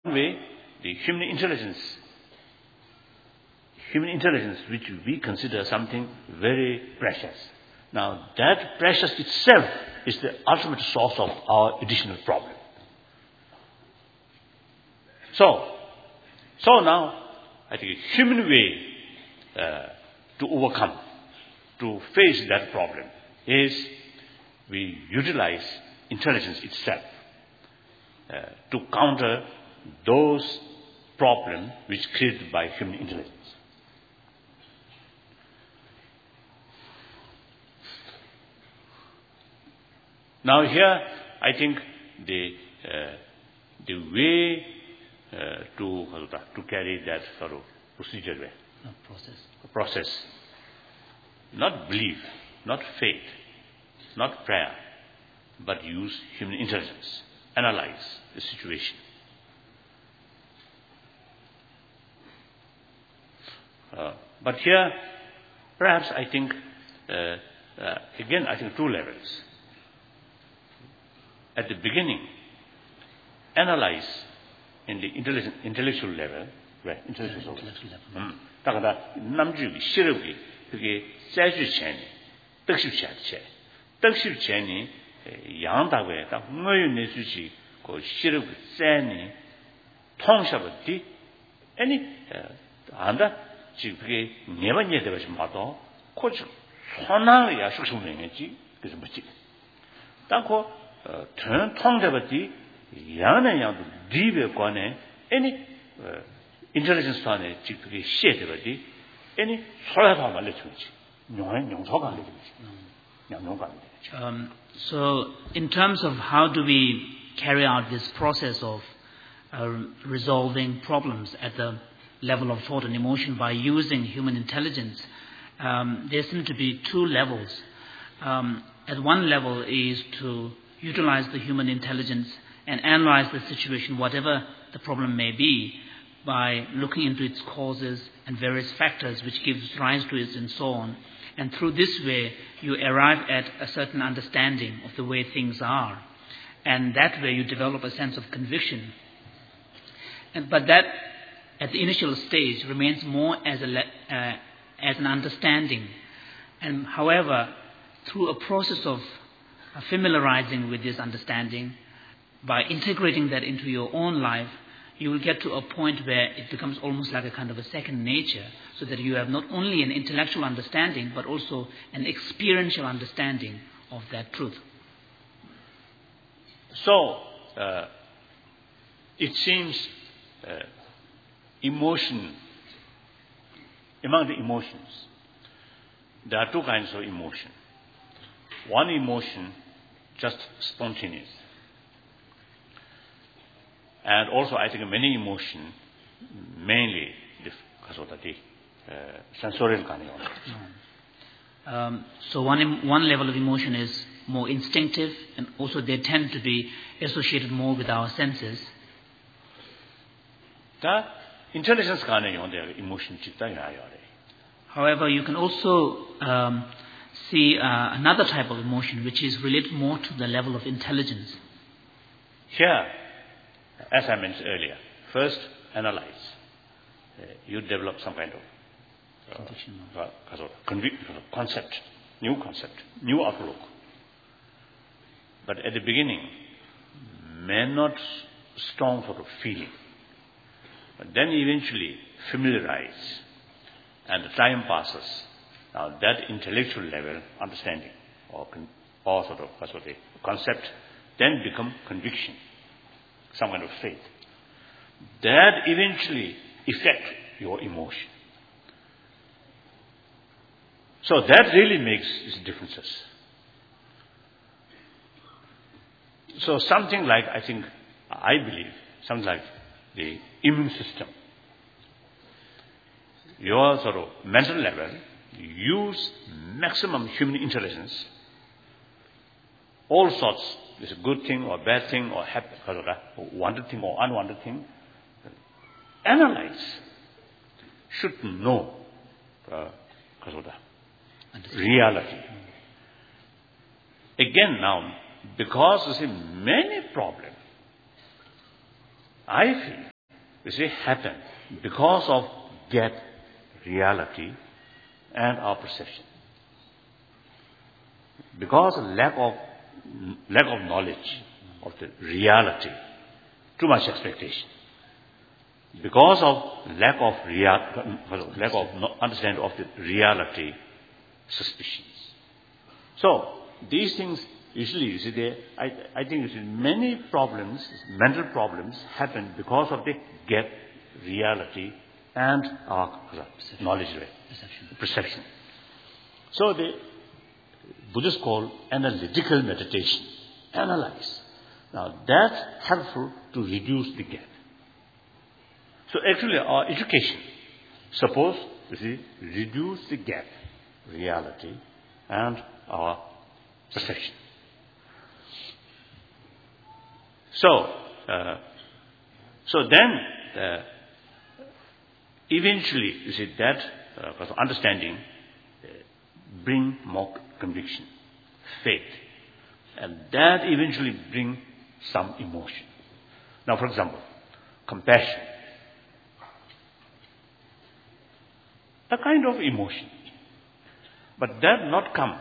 way, the human intelligence which we consider something very precious. Now, that precious itself is the ultimate source of our additional problem. So now, I think a human way to overcome, to face that problem is we utilize intelligence itself to counter those problems which are created by human intelligence. Now here, I think the way to carry that sort of procedure, process, not belief, not faith, not prayer, but use human intelligence, analyze the situation. But here, perhaps I think, again, I think two levels. At the beginning, analyze in the intellectual level, right? Intellectual level. 다가다 남주기 싫어기 그게 짜주 전에 떡십 전에 양다고에 딱 뭐유 내주지 그 싫어기 짜니 통샤버디 아니 안다 지금 그게 네번째 되어서 봐도 코치 손나야 숙성명이지 그래서 뭐지 땅고 전 통제버디 양의 양도 리베 관에 any intelligence 안에 지금 그게 시에되버디 any 소라가 말려주지 용서가 안 되지 양용가 안 되지. So in terms of how do we carry out this process of resolving problems at the level of thought and emotion by using human intelligence, there seem to be two levels. At one level is to utilize the human intelligence and analyze the situation, whatever the problem may be, by looking into its causes and various factors which gives rise to it and so on. And through this way, you arrive at a certain understanding of the way things are. And that way you develop a sense of conviction. But that, at the initial stage, remains more as an understanding. And however, through a process of familiarizing with this understanding, by integrating that into your own life, you will get to a point where it becomes almost like a kind of a second nature, so that you have not only an intellectual understanding, but also an experiential understanding of that truth. So, it seems emotion, among the emotions, there are two kinds of emotion. One emotion, just spontaneous. And also, I think many emotion, mainly the sensorial kind of. So one level of emotion is more instinctive, and also they tend to be associated more with our senses. The intelligence kind of emotion. However, you can also see another type of emotion which is related more to the level of intelligence. Here, as I mentioned earlier, first analyze. You develop some kind of concept, new outlook. But at the beginning, may not strong sort of feeling. But then eventually familiarize, and the time passes. Now that intellectual level understanding or sort of concept then become conviction, some kind of faith. That eventually affect your emotion. So that really makes these differences. So something like, I believe, something like the immune system. Your sort of mental level, use maximum human intelligence. All sorts, is a good thing or bad thing or happy, wanted thing or unwanted thing. Analyze. Should know reality. Again now, because you see many problems, I feel happen because of gap, reality, and our perception. Because of lack of knowledge of the reality, too much expectation. Because of lack of understanding of the reality, suspicions. So these things usually, I think many problems, mental problems, happen because of the gap, reality, and our knowledge, perception. So the Buddhists call analytical meditation. Analyze. Now that's helpful to reduce the gap. So actually our education, suppose, reduce the gap, reality, and our perception. So then, eventually, that understanding bring more conviction, faith, and that eventually bring some emotion. Now, for example, compassion, a kind of emotion, but that not come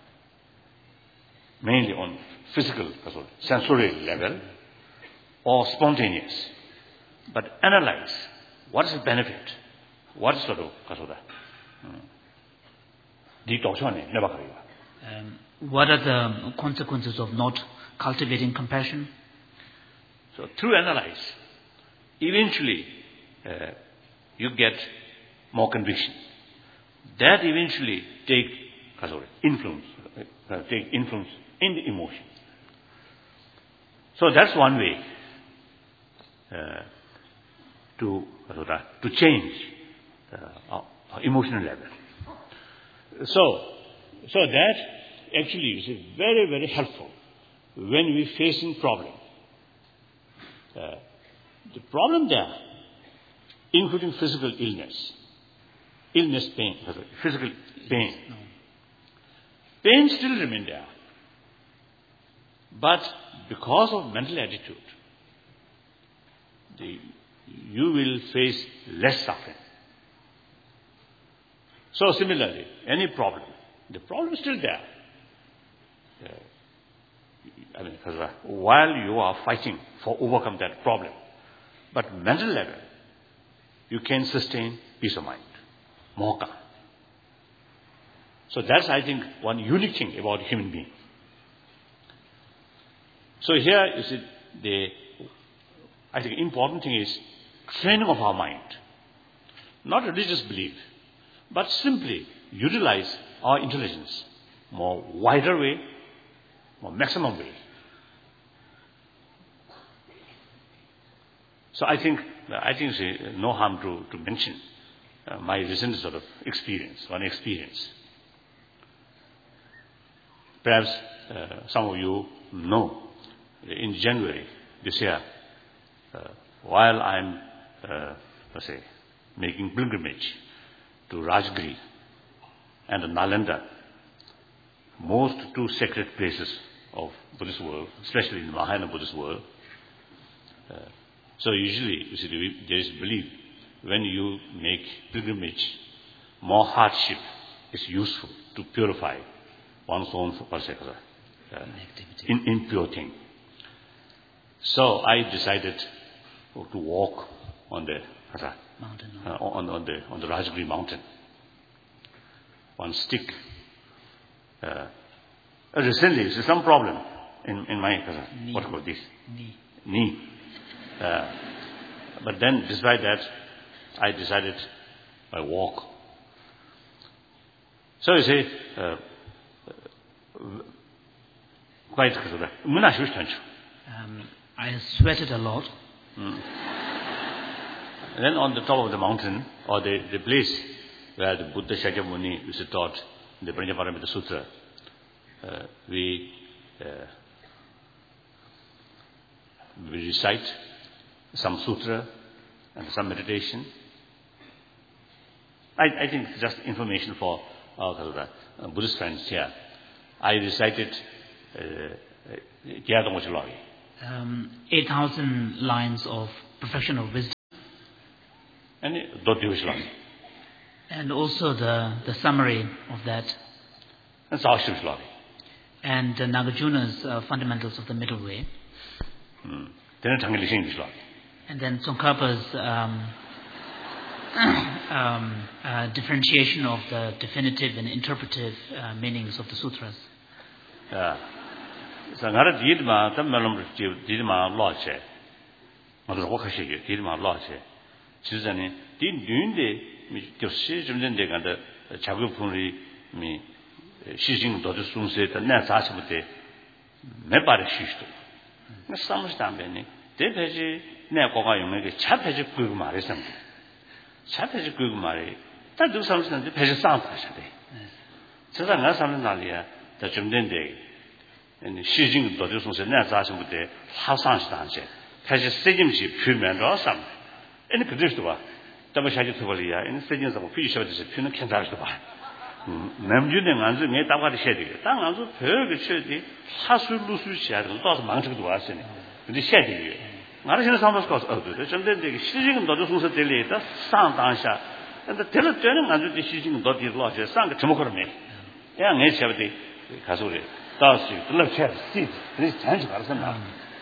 mainly on physical, sensorial level, or spontaneous, but analyze what is the benefit, what is what are the consequences of not cultivating compassion? So through analyze, eventually you get more conviction. That eventually take influence in the emotion. So that's one way to change our emotional level. So that actually is very, very helpful when we facing problem. The problem there, including physical illness, pain, physical pain. Pain still remain there. But because of mental attitude, you will face less suffering. So similarly, any problem, the problem is still there. While you are fighting for overcome that problem, but mental level, you can sustain peace of mind, more calm. So that's, I think, one unique thing about human being. So here is I think important thing is training of our mind. Not religious belief, but simply utilize our intelligence more wider way, more maximum way. So I think it's no harm to mention my recent one experience. Perhaps some of you know, in January this year, while I'm, making pilgrimage to Rajgiri and Nalanda, most two sacred places of Buddhist world, especially in the Mahayana Buddhist world. So usually, there is belief when you make pilgrimage, more hardship is useful to purify one's own impure thing. So I decided to walk on the mountain, on the Rajgiri mountain. One stick. Recently, there's some problem in my what about this knee. But then, despite that, I decided I walk. So you say, quite I sweated a lot. And then on the top of the mountain, or the place where the Buddha Shakyamuni used to taught the Prajnaparamita Sutra, we recite some sutra and some meditation. I think just information for our Buddhist friends here. I recited 8,000 lines of perfection of wisdom. any Dodivishlam. And also the summary of that. And Sashivishlam. And Nagarjuna's fundamentals of the middle way. Then Tangilishinishlam. And then Tsongkhapa's differentiation of the definitive and interpretive meanings of the sutras. Sangara Didma, the Melum Didma Loche. Mother Wakashi, Didma Loche. Susan, didn't do the season then they got the Chagupuri me. Shijing Dodu Sun said the Nats Asmate Mebari Shisto. Some stamping. They pay Nakoga, you make a chapage of Gugmari something. Chapage of Gugmari. That do something that pays a sound. So that not something Nalia, the Jumden day. And Shijing Dodu Sun said Nats Asmate, how sounds dance. Has a stadium ship, Puman or some. Any Kadishtua. Tabashaji Tuvalia, in stadiums of fish of the Puna Kandashtua. 남주는 안주 내 따가리 해야 되게. 땅 안주 별게 쳐지. 하수루수 시야. 또서 망치도 왔으니. 근데 해야 되게. 나라시는 상관없어. 근데 되게 시징은 너도 순서 들리다. 상당샤. 근데 될 때는 안주 시징은 너 뒤로 와서 상가 주목하면 돼. 그냥 내 셔도 가서래. 다시 들려 쳐. 씨. 그래서 잔지 말아서 나.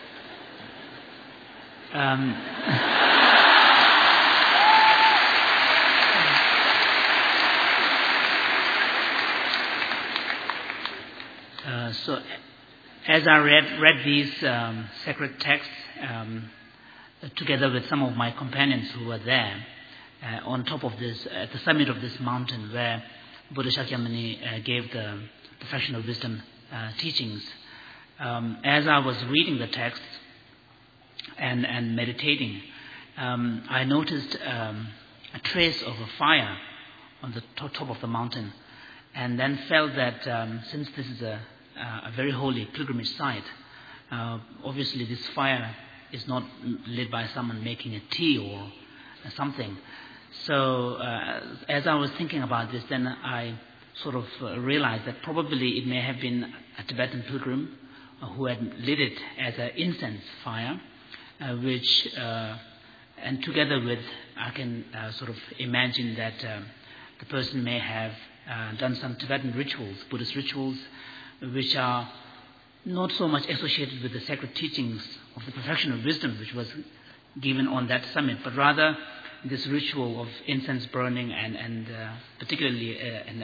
So, as I read these sacred texts together with some of my companions who were there on top of this, at the summit of this mountain where Buddha Shakyamuni gave the professional wisdom teachings, as I was reading the texts and meditating, I noticed a trace of a fire on the top of the mountain, and then felt that since this is a very holy pilgrimage site, obviously this fire is not lit by someone making a tea or something. So as I was thinking about this, then I sort of realized that probably it may have been a Tibetan pilgrim who had lit it as an incense fire, which and together with, I can sort of imagine that the person may have done some Tibetan rituals, Buddhist rituals, which are not so much associated with the sacred teachings of the perfection of wisdom which was given on that summit, but rather this ritual of incense burning and particularly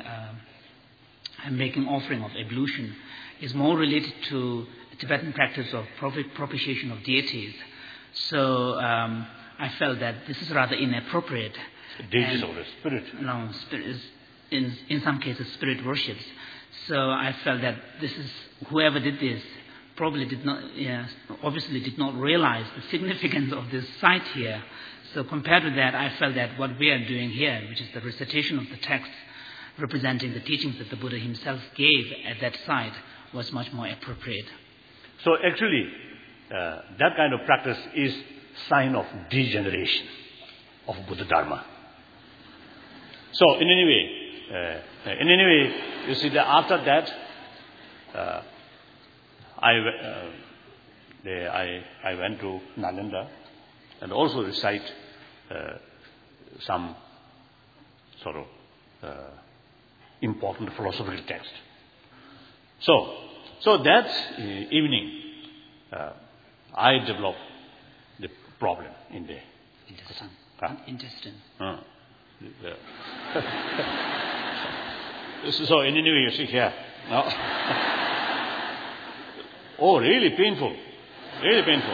making offering of ablution is more related to the Tibetan practice of propitiation of deities. So I felt that this is rather inappropriate. Deities of the spirit? No, spirit is, in some cases, spirit worships. So I felt that this is, whoever did this probably obviously did not realize the significance of this site here. So compared to that, I felt that what we are doing here, which is the recitation of the texts representing the teachings that the Buddha himself gave at that site, was much more appropriate. So actually, that kind of practice is sign of degeneration of Buddha Dharma. So in any way, you see that after that, I went to Nalanda and also recite some sort of important philosophical text. So that evening, I developed the problem in the intestine. So in any way, you see here. No? Oh, really painful. Really painful.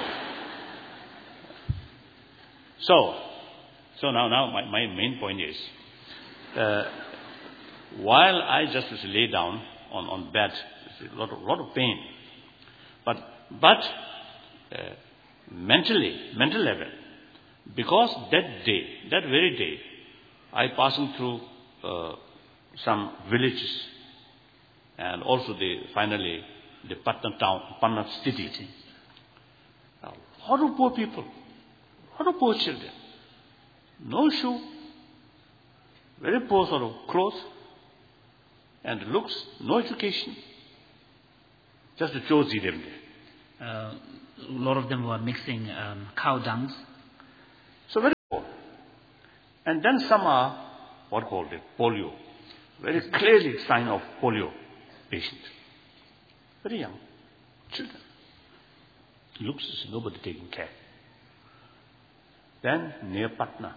So now my main point is, while I just lay down on bed, a lot of pain, but mental level, because that very day, I passing through some villages, and also finally the Patna town, Patna city. A lot of poor people, a lot of poor children, no shoe, very poor sort of clothes, and looks, no education, just to choose them. A lot of them were mixing cow dungs. So very poor. And then some are what called it, polio. Very clearly sign of polio patient. Very young children. Looks as nobody taking care. Then near Patna,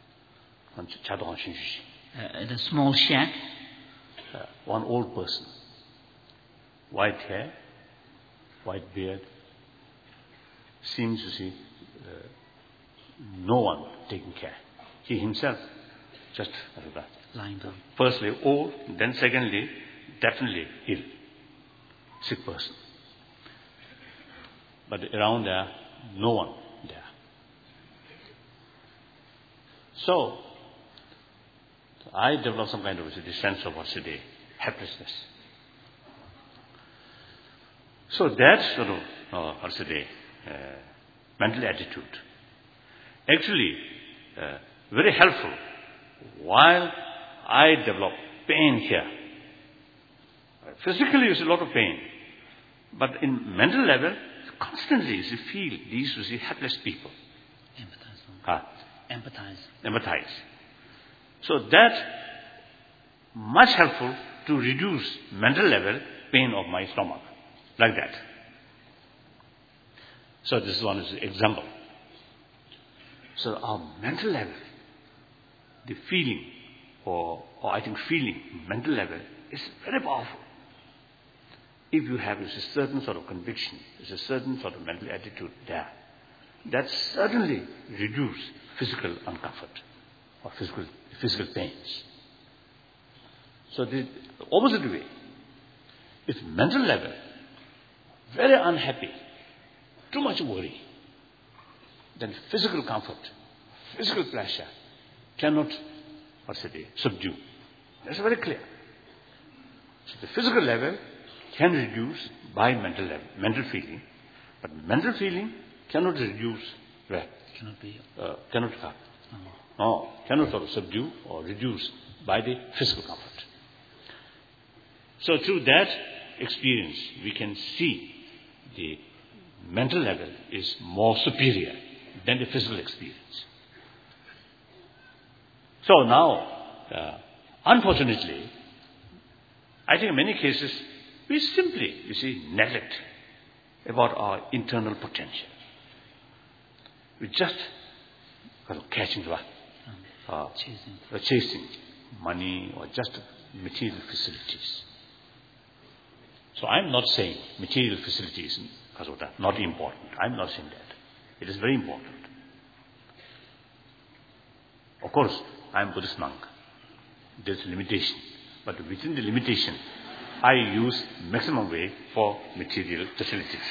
at a small shack, one old person, white hair, white beard, seems to see no one taking care. He himself just lying down. Firstly, old, then secondly, definitely ill, sick person. But around there, no one there. So I developed some kind of a sense of helplessness. So that sort of mental attitude actually very helpful while I develop pain here. Physically you see a lot of pain, but in mental level constantly you feel these helpless people. Empathize. So that much helpful to reduce mental level pain of my stomach. Like that. So this one is an example. So our mental level, the feeling, or I think feeling, mental level is very powerful. If you have a certain sort of conviction, there's a certain sort of mental attitude there, that certainly reduce physical uncomfort or physical pains. So the opposite way, if mental level, very unhappy, too much worry, then physical comfort, physical pleasure cannot, subdue. That's very clear. So the physical level can reduce by mental level, mental feeling, but mental feeling cannot reduce where? Cannot sort of subdue or reduce by the physical comfort. So through that experience, we can see the mental level is more superior than the physical experience. So now, unfortunately, I think in many cases, we simply, neglect about our internal potential. We just catching chasing money or just material facilities. So I'm not saying material facilities are not important. I'm not saying that. It is very important. Of course, I'm Buddhist monk. There's limitation. But within the limitation, I use maximum way for material facilities.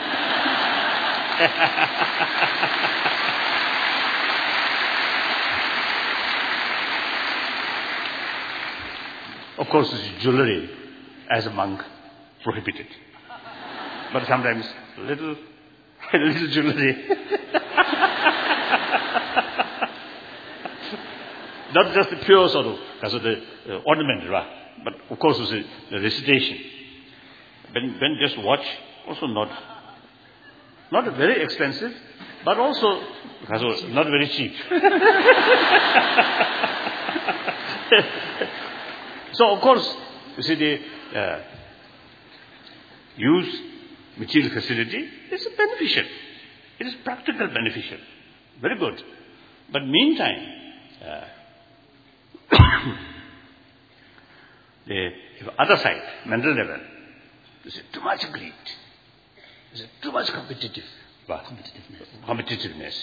Of course, jewelry as a monk prohibited. But sometimes little jewelry. Not just the pure sort of, because of the ornament, right? But of course, the recitation. When just watch, also not very expensive, but also because not very cheap. So of course, the use material facility is beneficial. It is practical beneficial. Very good. But meantime, the other side, mental level, is too much greed. Is too much competitiveness.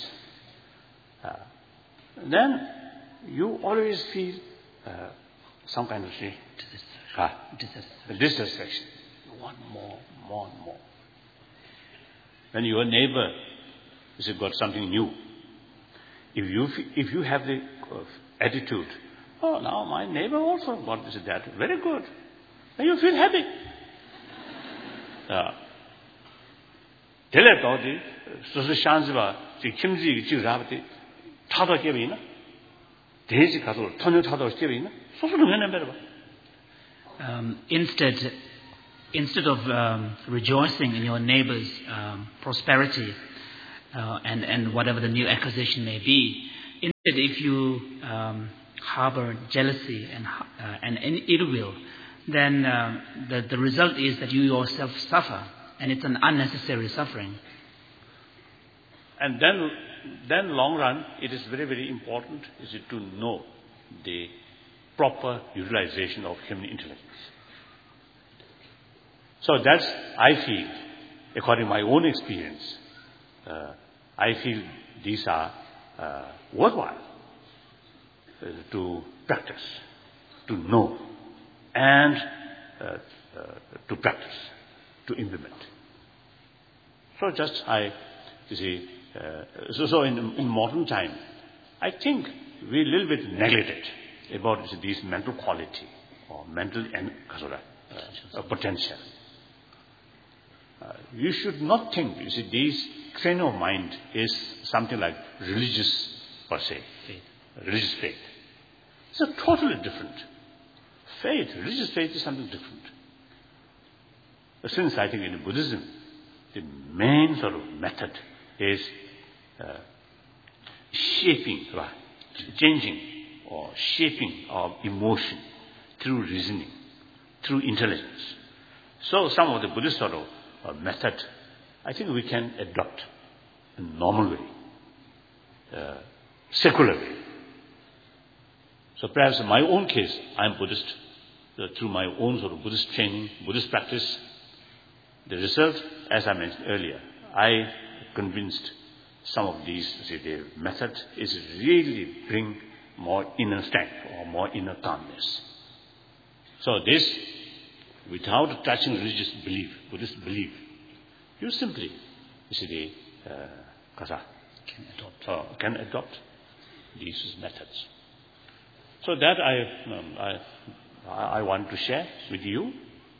Then you always feel some kind of dissatisfaction. You want more and more. When your neighbor has got something new, if you have the attitude, oh, now my neighbor also got this and that, very good, and you feel happy. Tell about it, so the Shanziva, the Kimzi, Jirabati, Tata Kevina, Daisy Kato, Tonyo Tata Kevina, so instead of rejoicing in your neighbor's prosperity and whatever the new acquisition may be, instead, if you harbor jealousy and ill will, then the result is that you yourself suffer, and it's an unnecessary suffering. And then long run, it is very, very important is it to know the proper utilization of human intelligence. So that's, I feel, according to my own experience, I feel these are worthwhile to practice, to know, and to practice, to implement. So just so in modern time, I think we a little bit neglected about this mental quality or mental potential. You should not think, this training of mind is something like religious per se, religious faith. It's a totally different faith. Religious faith is something different. Since I think in Buddhism, the main sort of method is changing or shaping our emotion through reasoning, through intelligence. So some of the Buddhist sort of method, I think we can adopt in a normal way, secular way. So perhaps in my own case, I am Buddhist. Through my own sort of Buddhist training, Buddhist practice, the result, as I mentioned earlier, I convinced some of these, the method is really bring more inner strength or more inner calmness. So this, without touching religious belief, Buddhist belief, you simply, can adopt these methods. So that I want to share with you.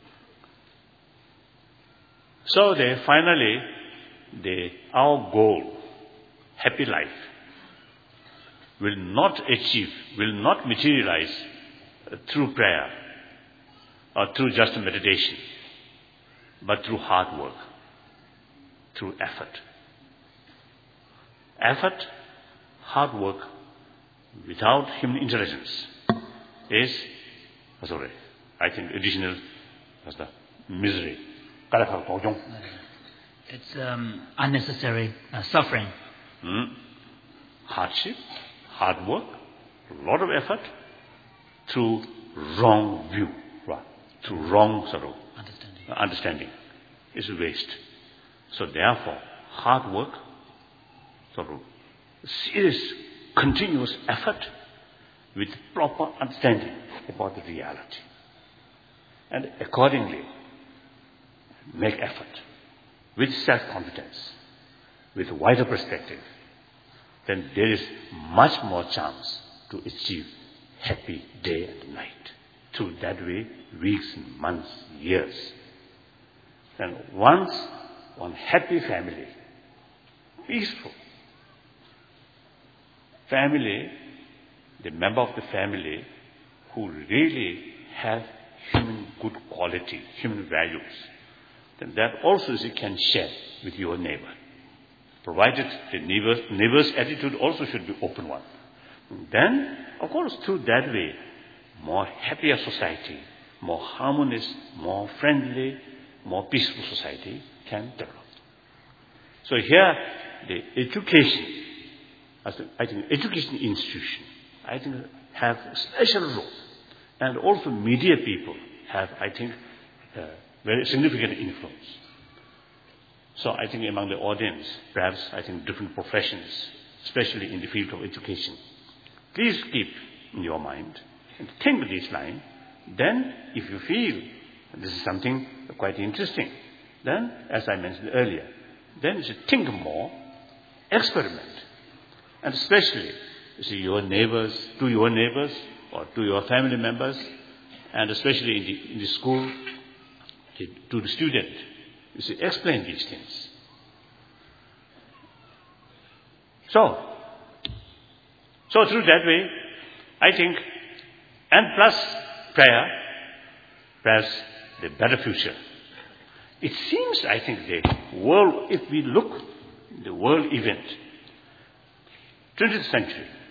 So finally, our goal, happy life, will not materialize through prayer or through just meditation, but through hard work, through effort. Effort, hard work, without human intelligence is, I think, additional misery. It's unnecessary suffering. Hardship, hard work, a lot of effort through wrong view, through wrong sort of understanding is waste. So therefore, hard work, sort of serious, continuous effort with proper understanding about the reality. And accordingly, make effort with self-confidence, with wider perspective, then there is much more chance to achieve happy day and night. Through that way, weeks, months, years. And once one happy family, peaceful family, the member of the family who really have human good quality, human values, then that also you can share with your neighbor. Provided the neighbor's attitude also should be open one. Then, of course, through that way, more happier society, more harmonious, more friendly, more peaceful society can develop. So here, the education, I think education institution, I think have a special role. And also media people have, I think, very significant influence. So I think among the audience, perhaps I think different professions, especially in the field of education, please keep in your mind and think this line. Then if you feel this is something quite interesting, then as I mentioned earlier, then you should think more, experiment. And especially, your neighbors, to your neighbors or to your family members, and especially in the school, to the student, explain these things. So through that way, I think, and plus prayer, perhaps the better future. It seems, I think, the world, if we look the world event, 20th century,